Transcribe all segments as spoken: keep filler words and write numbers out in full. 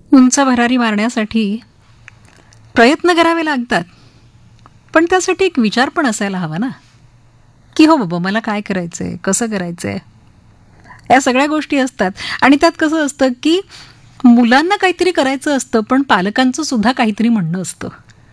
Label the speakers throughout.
Speaker 1: उंच भरारी मारण्यासाठी प्रयत्न करावे लागतात, पण त्यासाठी एक विचार पण असायला हवा ना, की हो बाबा मला काय करायचंय, कसं करायचंय, या सगळ्या गोष्टी असतात. आणि त्यात कसं असतं की मुलांना काहीतरी करायचं असतं, पण पालकांचं सुद्धा काहीतरी म्हणणं असतं.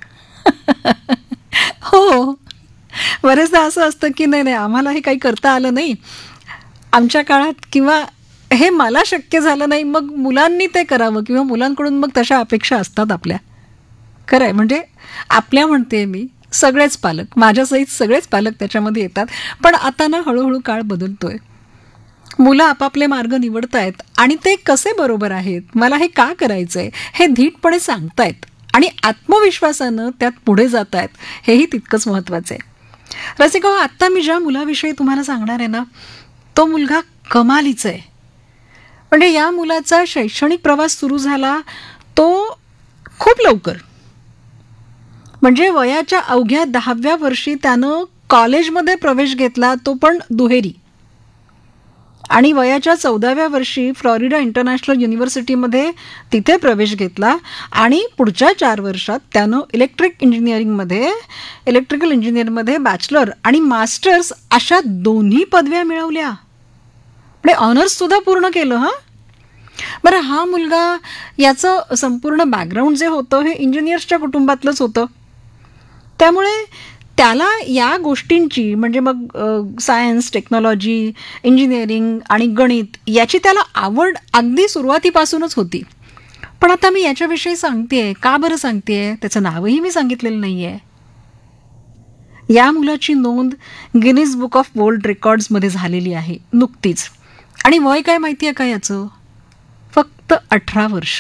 Speaker 1: हो, बरेचदा असं असतं की नाही नाही आम्हाला हे काही करता आलं नाही आमच्या काळात, किंवा हे मला शक्य झालं नाही, मग मुलांनी ते करावं, किंवा मुलांकडून मग तशा अपेक्षा असतात आपल्या. खरं आहे, म्हणजे आपल्या म्हणते मी, सगळेच पालक, माझ्यासहित सगळेच पालक त्याच्यामध्ये येतात. पण आता ना हळूहळू काळ बदलतोय, मुलं आपापले मार्ग निवडतायत आणि ते कसे बरोबर आहेत, मला हे का करायचंय हे धीटपणे सांगतायत आणि आत्मविश्वासानं त्यात पुढे जात आहेत, हेही तितकंच महत्त्वाचं आहे. रसिका, आत्ता मी ज्या मुलाविषयी तुम्हाला सांगणार आहे ना, तो मुलगा कमालीचा आहे. म्हणजे या मुलाचा शैक्षणिक प्रवास सुरू झाला तो खूप लवकर, म्हणजे वयाच्या अवघ्या दहाव्या वर्षी त्यानं कॉलेजमध्ये प्रवेश घेतला, तो पण दुहेरी. आणि वयाच्या चौदाव्या वर्षी फ्लॉरिडा इंटरनॅशनल युनिव्हर्सिटीमध्ये तिथे प्रवेश घेतला आणि पुढच्या चार वर्षात त्यानं इलेक्ट्रिक इंजिनिअरिंगमध्ये इलेक्ट्रिकल इंजिनिअरिंगमध्ये बॅचलर आणि मास्टर्स अशा दोन्ही पदव्या मिळवल्या. म्हणजे ऑनर्ससुद्धा पूर्ण केलं. हां, बरं, हा मुलगा, याचं संपूर्ण बॅकग्राऊंड जे होतं हे इंजिनियर्सच्या कुटुंबातलंच होतं. त्यामुळे त्याला या गोष्टींची, म्हणजे मग सायन्स, टेक्नॉलॉजी, इंजिनिअरिंग आणि गणित याची त्याला आवड अगदी सुरुवातीपासूनच होती. पण आता मी याच्याविषयी सांगतेय, का बरं सांगतेय, त्याचं नावही मी सांगितलेलं नाही आहे. या मुलाची नोंद गिनीज बुक ऑफ वर्ल्ड रेकॉर्ड्समध्ये झालेली आहे नुकतीच. आणि वय काय माहिती आहे का याचं? फक्त अठरा वर्ष.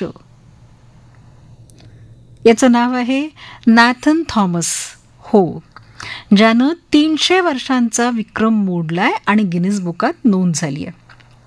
Speaker 1: याचं नाव आहे नॅथन थॉमस. हो, ज्यानं तीनशे वर्षांचा विक्रम मोडलाय आणि गिनीज बुकात नोंद झाली आहे.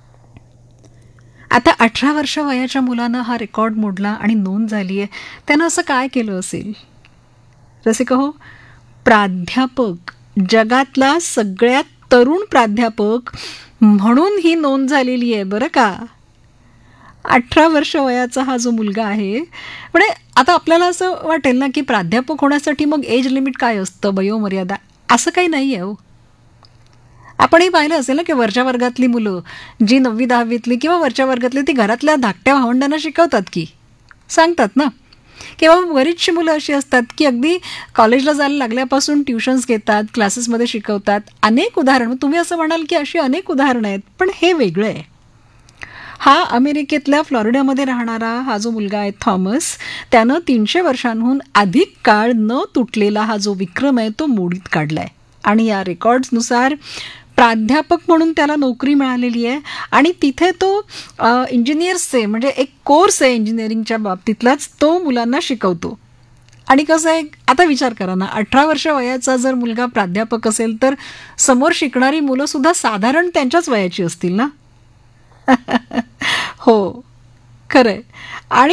Speaker 1: आता अठरा वर्ष वयाच्या मुलानं हा रेकॉर्ड मोडला आणि नोंद झाली आहे. त्यानं असं काय केलं असेल रसिका? हो, प्राध्यापक, जगातला सगळ्यात तरुण प्राध्यापक म्हणून ही नोंद झालेली आहे बरं का. अठरा वर्ष वयाचा हा जो मुलगा आहे, म्हणजे आता आपल्याला असं वाटेल ना की प्राध्यापक होण्यासाठी मग एज लिमिट काय असतं, वयोमर्यादा, असं काही नाही आहे. हो, आपणही पाहिलं असेल ना की वरच्या वर्गातली मुलं, जी नववी दहावीतली किंवा वरच्या वर्गातली, ती घरातल्या धाकट्या भावंडांना शिकवतात की, सांगतात ना. किंवा बरीचशी मुलं अशी असतात की अगदी कॉलेजला जायला लागल्यापासून ट्युशन्स घेतात, क्लासेसमध्ये शिकवतात. अनेक उदाहरणं, तुम्ही असं म्हणाल की अशी अनेक उदाहरणं आहेत, पण हे वेगळं आहे. हा अमेरिकेतल्या फ्लॉरिडामध्ये राहणारा हा जो मुलगा आहे थॉमस, त्यानं तीनशे वर्षांहून अधिक काळ न तुटलेला हा जो विक्रम आहे तो मोडीत काढलाय. आणि या रेकॉर्ड्सनुसार प्राध्यापक म्हणून त्याला नोकरी मिळालेली आहे आणि तिथे तो इंजिनियर्सचे, म्हणजे एक कोर्स आहे इंजिनिअरिंगच्या बाबतीतलाच, तो मुलांना शिकवतो. आणि कसं आहे, आता विचार करा ना, अठरा वर्ष वयाचा जर मुलगा प्राध्यापक असेल तर समोर शिकणारी मुलं सुद्धा साधारण त्यांच्याच वयाची असतील ना. हो, खरंय. आणि